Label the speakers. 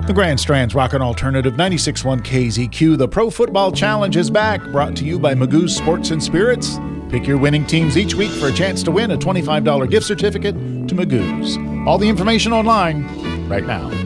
Speaker 1: The Grand Strand's Rockin' Alternative 96.1 KZQ. The Pro Football Challenge is back, brought to you by Magoo's Sports and Spirits. Pick your winning teams each week for a chance to win a $25 gift certificate to Magoo's. All the information online right now.